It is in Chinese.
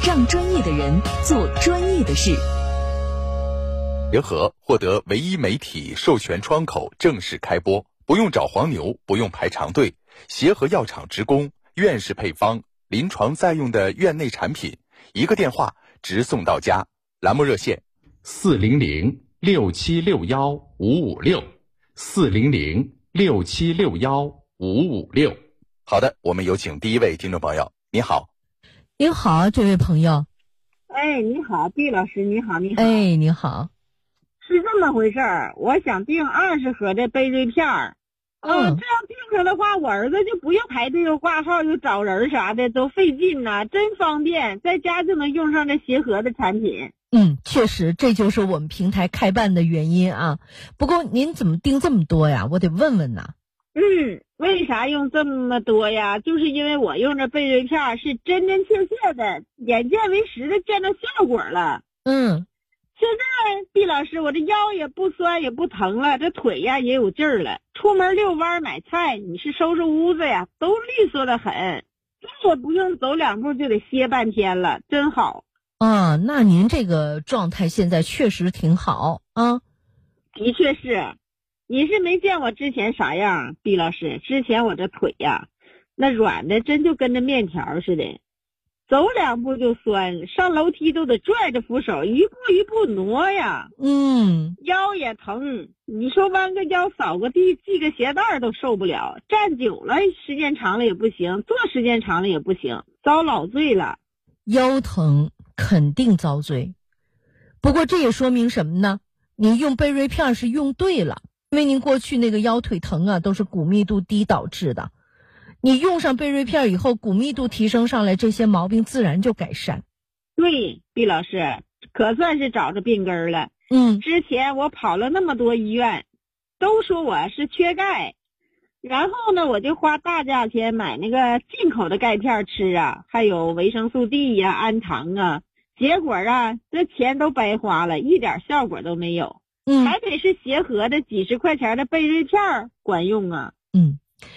让专业的人做专业的事。 协和获得唯一媒体授权窗口正式开播，不用找黄牛，不用排长队，协和药厂直供，院士配方，临床在用的院内产品，一个电话直送到家。栏目热线400-6761556，400-6761556。好的，我们有请第一位听众朋友。你好。 您好，这位朋友。 哎，你好，毕老师，你好，你好。 哎，你好。 是这么回事儿，我想订20盒的贝瑞片儿。这样订上的话，我儿子就不用排队又挂号又找人啥的，都费劲呐，真方便，在家就能用上这协和的产品。 确实，这就是我们平台开办的原因啊。不过您怎么订这么多呀？我得问问呐。 为啥用这么多呀？就是因为我用着贝瑞片是真真切切的，眼见为实的见到效果了。现在毕老师，我这腰也不酸也不疼了，这腿呀也有劲儿了，出门遛弯买菜，你是收拾屋子呀，都利索的很，再也不用走2步就得歇半天了，真好。 那您这个状态现在确实挺好啊。 的确是，你是没见我之前啥样，毕老师，之前我这腿呀，那软的真就跟着面条似的。走2步就酸，上楼梯都得拽着扶手，一步一步挪呀。腰也疼，你说弯个腰扫个地系个鞋带都受不了，站久了时间长了也不行，坐时间长了也不行，遭老罪了。 腰疼肯定遭罪，不过这也说明什么呢？您用贝瑞片是用对了，因为您过去那个腰腿疼啊都是骨密度低导致的。你用上贝瑞片以后，骨密度提升上来，这些毛病自然就改善。 对，毕老师可算是找着病根了。之前我跑了那么多医院，都说我是缺钙，然后呢我就花大价钱买那个进口的钙片吃啊，还有维生素 D 呀、氨糖啊，结果啊这钱都白花了，一点效果都没有。还得是协和的几十块钱的贝瑞片管用啊。